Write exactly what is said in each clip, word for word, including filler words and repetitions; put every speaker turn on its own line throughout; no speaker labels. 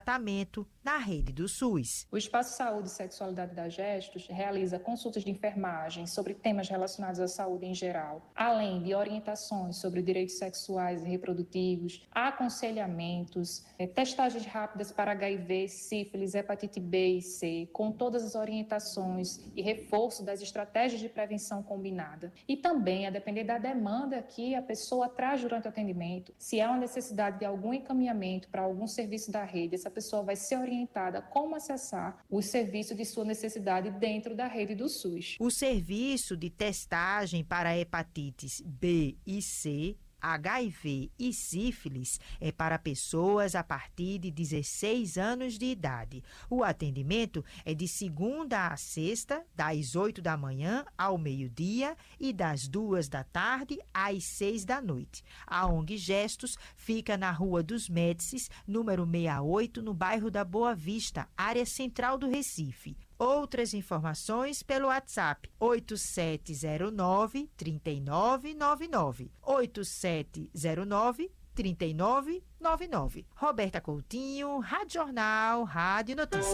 tratamento na rede do SUS.
O Espaço Saúde e Sexualidade da Gestos realiza consultas de enfermagem sobre temas relacionados à saúde em geral, além de orientações sobre direitos sexuais e reprodutivos, aconselhamentos, testagens rápidas para H I V, sífilis, hepatite B e C, com todas as orientações e reforço das estratégias de prevenção combinada. E também, a depender da demanda que a pessoa traz durante o atendimento, se há uma necessidade de algum encaminhamento para algum serviço da rede, essa pessoa vai ser orientada como acessar o serviço de sua necessidade dentro da rede do SUS.
O serviço de testagem para hepatites B e C, H I V e sífilis é para pessoas a partir de dezesseis anos de idade. O atendimento é de segunda a sexta, das oito da manhã ao meio-dia e das duas da tarde às seis da noite. A O N G Gestos fica na Rua dos Médicis, número sessenta e oito, no bairro da Boa Vista, área central do Recife. Outras informações pelo WhatsApp oito sete zero nove, três nove nove nove, oito sete zero nove, três nove nove nove. Roberta Coutinho, Rádio Jornal, Rádio Notícia.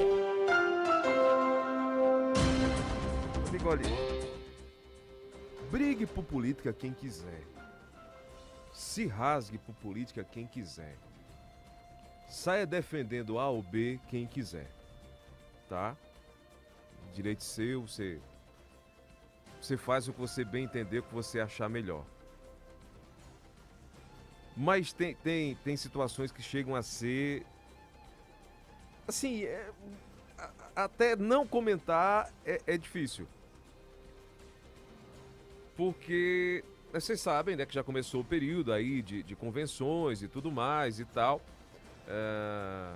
Bigoli, brigue por política quem quiser. Se rasgue por política quem quiser. Saia defendendo A ou B quem quiser. Tá? Direito seu, você, você faz o que você bem entender, o que você achar melhor. Mas tem, tem, tem situações que chegam a ser... Assim, é, até não comentar é, é difícil. Porque vocês sabem, né, que já começou o período aí de, de convenções e tudo mais e tal. É...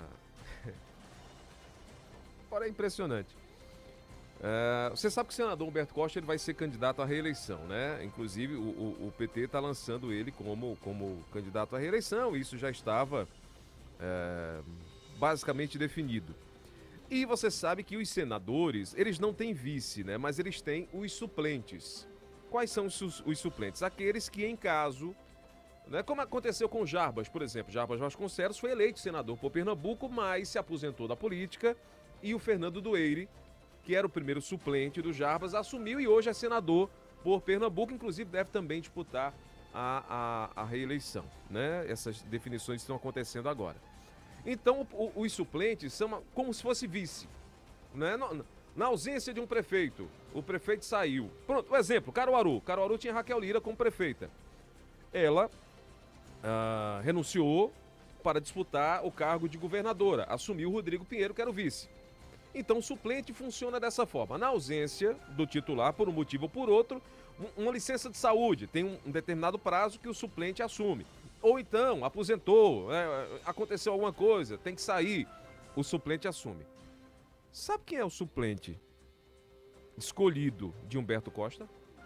Agora é impressionante. Uh, você sabe que o senador Humberto Costa ele vai ser candidato à reeleição, né? Inclusive o, o, o P T está lançando ele como, como candidato à reeleição. Isso já estava uh, basicamente definido. E você sabe que os senadores, eles não têm vice, né? Mas eles têm os suplentes. Quais são os, os suplentes? Aqueles que, em caso, né, como aconteceu com o Jarbas, por exemplo. Jarbas Vasconcelos foi eleito senador por Pernambuco, mas se aposentou da política. E o Fernando Dueire, que era o primeiro suplente do Jarbas, assumiu e hoje é senador por Pernambuco, inclusive deve também disputar a, a, a reeleição, né? Essas definições estão acontecendo agora. Então, o, os suplentes são como se fosse vice, né? Na, na ausência de um prefeito, o prefeito saiu. Pronto, um exemplo, Caruaru. Caruaru tinha Raquel Lira como prefeita. Ela ah, renunciou para disputar o cargo de governadora, assumiu o Rodrigo Pinheiro, que era o vice. Então, o suplente funciona dessa forma. Na ausência do titular, por um motivo ou por outro, uma licença de saúde, tem um determinado prazo que o suplente assume. Ou então, aposentou, é, aconteceu alguma coisa, tem que sair, o suplente assume. Sabe quem é o suplente escolhido de Humberto Costa?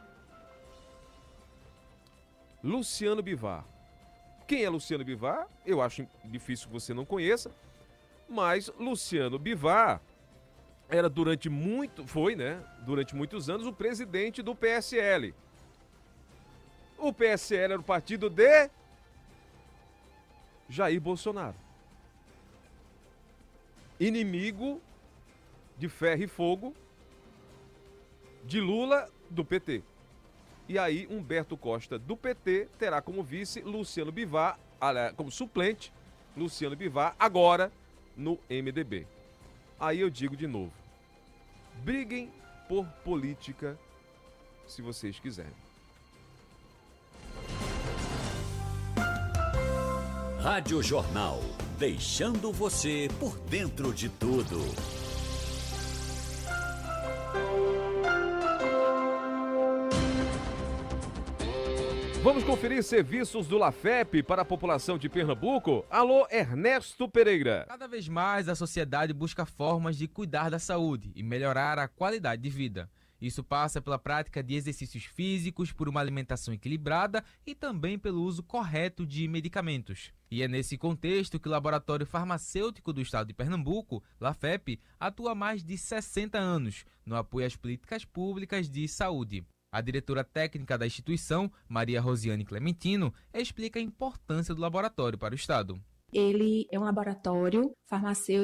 Luciano Bivar. Quem é Luciano Bivar? Eu acho difícil que você não conheça, mas Luciano Bivar era durante muito, foi, né, durante muitos anos o presidente do P S L. O P S L era o partido de Jair Bolsonaro. Inimigo de ferro e fogo de Lula, do P T. E aí Humberto Costa, do P T, terá como vice Luciano Bivar, como suplente Luciano Bivar, agora no M D B. Aí eu digo de novo, briguem por política se vocês quiserem.
Rádio Jornal, deixando você por dentro de tudo.
Vamos conferir serviços do LAFEP para a população de Pernambuco? Alô, Ernesto Pereira.
Cada vez mais a sociedade busca formas de cuidar da saúde e melhorar a qualidade de vida. Isso passa pela prática de exercícios físicos, por uma alimentação equilibrada e também pelo uso correto de medicamentos. E é nesse contexto que o Laboratório Farmacêutico do Estado de Pernambuco, LAFEP, atua há mais de sessenta anos no apoio às políticas públicas de saúde. A diretora técnica da instituição, Maria Rosiane Clementino, explica a importância do laboratório para o Estado.
ele é um laboratório farmacêutico